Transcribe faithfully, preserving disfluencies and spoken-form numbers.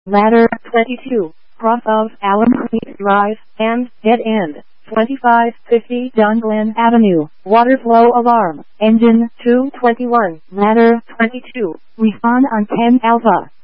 Ladder twenty-two, cross of Alum Creek Drive, and dead end, twenty-five fifty Dunglen Avenue, water flow alarm, engine two twenty-one, ladder twenty-two, respawn on ten Alpha.